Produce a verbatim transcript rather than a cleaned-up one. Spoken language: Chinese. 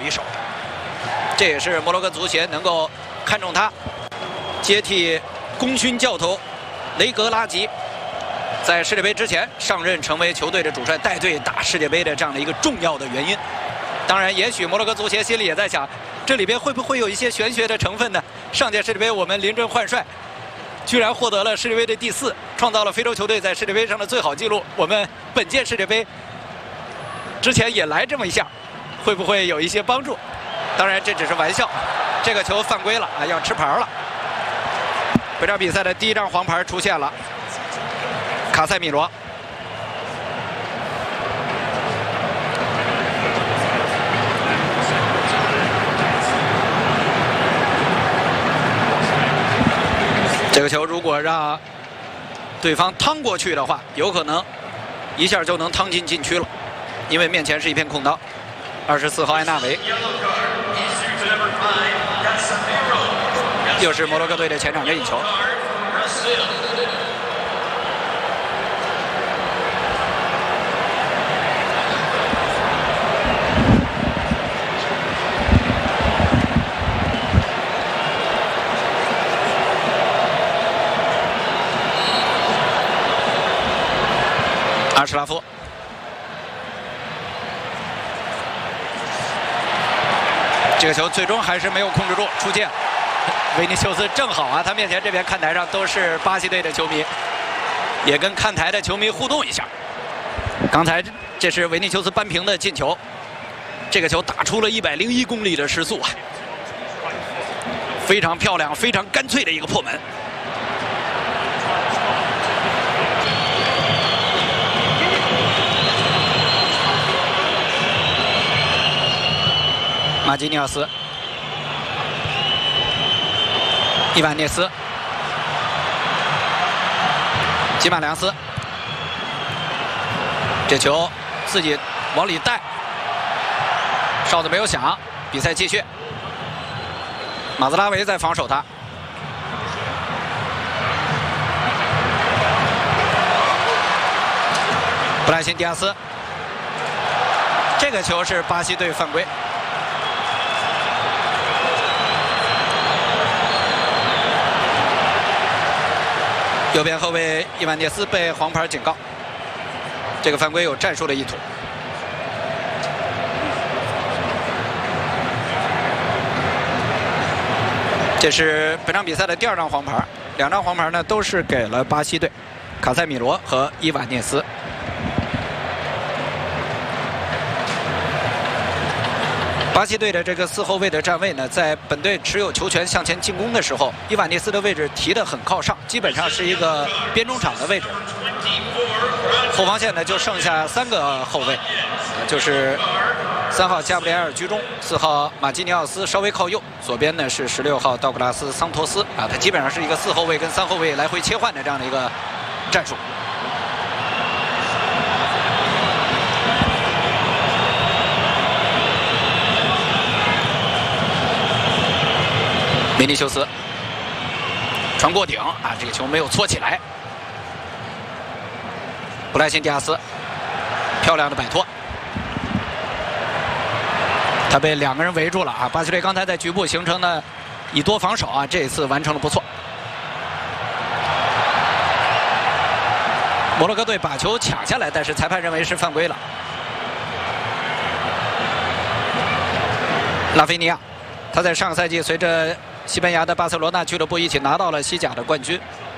一手。这也是摩洛哥足协能够看中他，接替功勋教头雷格拉吉，在世界杯之前上任成为球队的主帅，带队打世界杯的这样的一个重要的原因。当然，也许摩洛哥足协心里也在想，这里边会不会有一些玄学的成分呢？上届世界杯我们临阵换帅，居然获得了世界杯的第四，创造了非洲球队在世界杯上的最好纪录。我们本届世界杯之前也来这么一下，会不会有一些帮助？当然，这只是玩笑。这个球犯规了啊，要吃牌了。本场比赛的第一张黄牌出现了，卡塞米罗。这个球如果让对方趟过去的话，有可能一下就能趟进禁区了，因为面前是一片空当。二十四号埃纳维，又是摩洛哥队的前场任意球。阿什拉夫，这个球最终还是没有控制住，出界。维尼修斯正好啊，他面前这边看台上都是巴西队的球迷，也跟看台的球迷互动一下。刚才这是维尼修斯扳平的进球，这个球打出了一百零一公里的时速啊，非常漂亮、非常干脆的一个破门。马基尼奥斯，伊万涅斯，吉马良斯，这球自己往里带，哨子没有响，比赛继续。马兹拉维在防守他，布莱辛迪亚斯，这个球是巴西队犯规。右边后卫伊万涅斯被黄牌警告，这个犯规有战术的意图。这是本场比赛的第二张黄牌，两张黄牌呢都是给了巴西队，卡塞米罗和伊瓦涅斯。巴西队的这个四后卫的站位呢，在本队持有球权向前进攻的时候，伊瓦涅斯的位置提得很靠上，基本上是一个边中场的位置。后防线呢就剩下三个后卫，就是三号加布里埃尔居中，四号马基尼奥斯稍微靠右，左边呢是十六号道格拉斯桑托斯啊，他基本上是一个四后卫跟三后卫来回切换的这样的一个战术。维尼修斯传过顶啊，这个球没有搓起来。布莱辛迪亚斯漂亮的摆脱，他被两个人围住了啊！巴西队刚才在局部形成的以多防守啊，这一次完成了不错。摩洛哥队把球抢下来，但是裁判认为是犯规了。拉菲尼亚，他在上个赛季随着西班牙的巴塞罗那俱乐部一起拿到了西甲的冠军。